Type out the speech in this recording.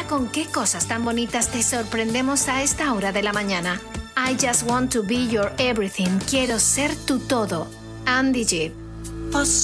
Mira con qué cosas tan bonitas te sorprendemos a esta hora de la mañana. I just want to be your everything. Quiero ser tu todo. Andy Gibb.